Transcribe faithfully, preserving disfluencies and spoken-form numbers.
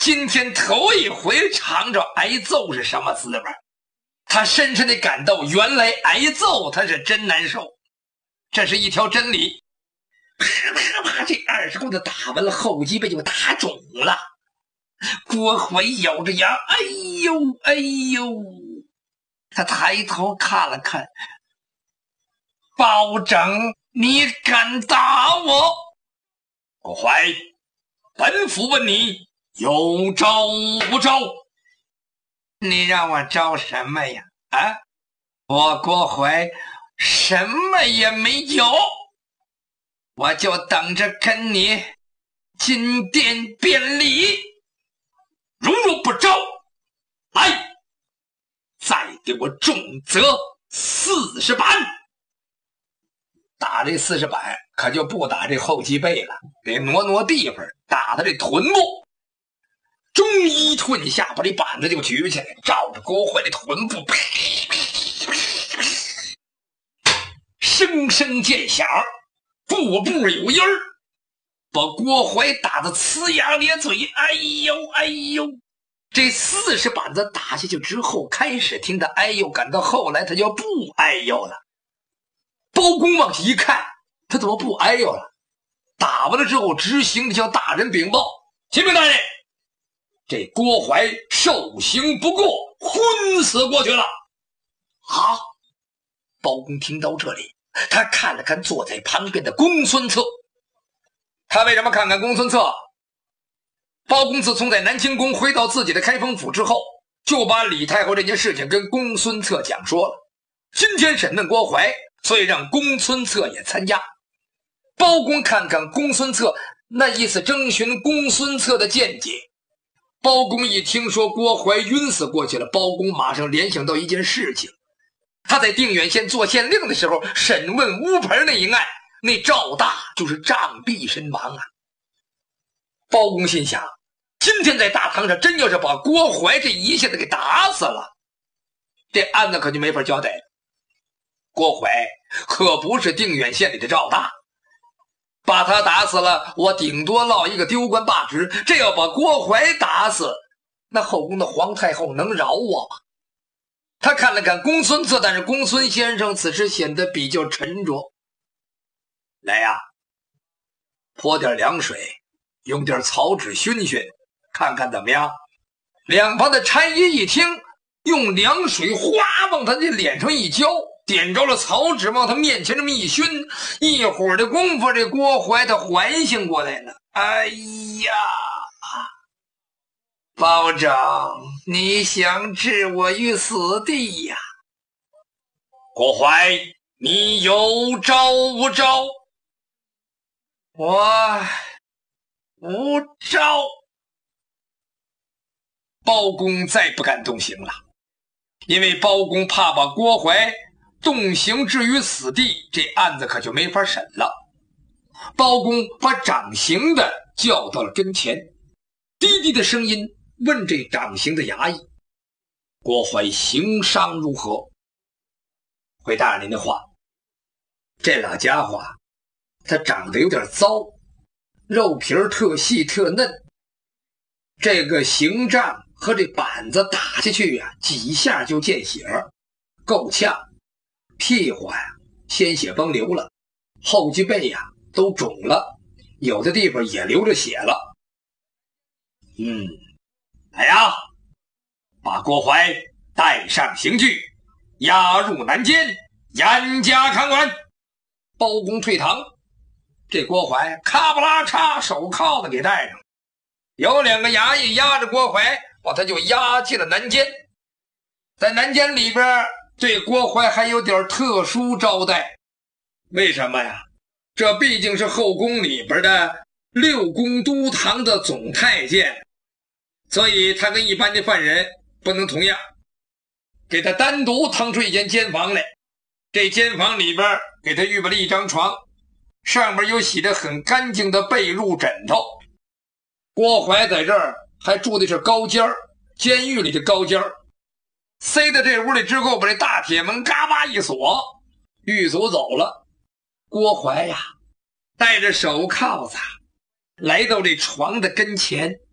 今天头一回尝着挨揍是什么滋味，他深深地感到原来挨揍他是真难受，这是一条真理。啪啪啪，这二十棍子打完了，后脊背就打肿了。郭槐咬着牙，哎呦哎呦，他抬头看了看，包拯，你敢打我？郭槐，本府问你有招无招？你让我招什么呀？啊，我郭槐什么也没有，我就等着跟你金殿辩理。如若不招，来，再给我重责四十板。打这四十板可就不打这后脊背了，得挪挪地方，打他这臀部。中一顿下，把这板子就举起来，照着郭槐的臀部，声声见响，步步有音儿，把郭槐打得呲牙咧嘴。哎呦哎呦，这四十板子打下去之后，开始听他哎呦，感到后来他就不哎呦了。包公往下一看，他怎么不哎呦了？打完了之后，执行的向大人禀报：启禀大人，这郭槐受刑不过，昏死过去了。好，包公听到这里，他看了看坐在旁边的公孙策。他为什么看看公孙策？包公自从在南清宫回到自己的开封府之后，就把李太后这件事情跟公孙策讲说了。今天审问郭槐，所以让公孙策也参加。包公看看公孙策，那意思征询公孙策的见解。包公一听说郭槐晕死过去了，包公马上联想到一件事情。他在定远县做县令的时候，审问乌盆那一案，那赵大就是杖毙身亡啊。包公心想，今天在大堂上真要是把郭槐这一下子给打死了，这案子可就没法交代了。郭槐可不是定远县里的赵大，把他打死了，我顶多落一个丢官罢职，这要把郭槐打死，那后宫的皇太后能饶我吗？他看了看公孙策，但是公孙先生此时显得比较沉着。来呀，泼点凉水，用点草纸熏熏，看看怎么样？两旁的差役一听，用凉水哗往他的脸上一浇，点着了草纸，往他面前这么一熏，一会儿的功夫，这郭槐他缓醒过来了。哎呀，包拯，你想置我于死地呀？郭槐，你有招无招？我无招。包公再不敢动刑了，因为包公怕把郭槐动刑置于死地，这案子可就没法审了。包公把掌刑的叫到了跟前，低低的声音问这掌刑的衙役：郭槐刑伤如何？回答您的话，这老家伙他长得有点糟，肉皮儿特细特嫩，这个刑杖和这板子打下去呀、啊，几下就见血，够呛，屁股呀鲜血崩流了，后脊背呀都肿了，有的地方也流着血了。嗯，来呀，把郭槐带上刑具，押入南监，严加看管。包公退堂，这郭槐咔不拉嚓，手铐子给戴上，有两个衙役押着郭槐，把他就押进了南监。在南监里边，对郭槐还有点特殊招待。为什么呀？这毕竟是后宫里边的六宫都堂的总太监，所以他跟一般的犯人不能同样，给他单独腾出一间监房来。这间房里边给他预备了一张床，上面有洗得很干净的被褥枕头。郭槐在这儿还住的是高间儿，监狱里的高间儿。塞到这屋里之后，把这大铁门嘎巴一锁，狱卒走了。郭槐呀，戴着手铐子来到这床的跟前，